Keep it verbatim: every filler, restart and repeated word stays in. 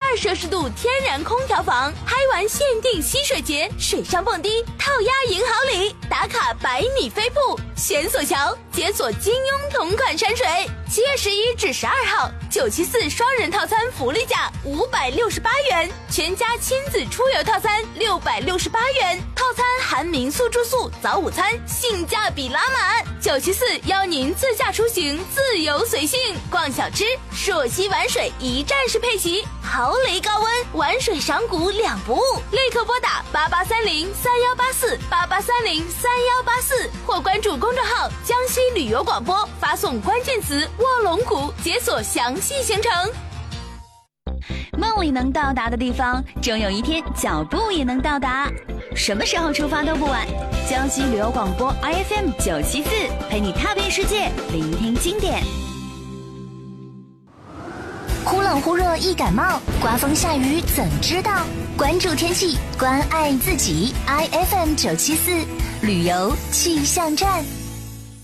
二摄氏度天然空调房，嗨玩限定吸水节，水上蹦迪，套鸭银行里，打卡百米飞瀑，悬索桥，解锁金庸同款山水。七月十一至十二号，九七四双人套餐福利价五百六十八元，全家亲子出游套餐六百六十八元，套餐含民宿住宿、早午餐，性价比拉满。九七四邀您自驾出行，自由随性，逛小吃，朔溪玩水一站式配齐，豪雷高温，玩水赏谷两不误。立刻拨打八八三零三幺八四八八三零三幺八四，或关注公众号江西旅游广播，发送关键词卧龙谷，解锁详细行程。 梦里能到达的地方，终有一天脚步也能到达。什么时候出发都不晚。江西旅游广播 I F M 九七四，陪你踏遍世界，聆听经典。 忽冷忽热易感冒，刮风下雨怎知道？关注天气，关爱自己。I F M 九七四旅游气象站。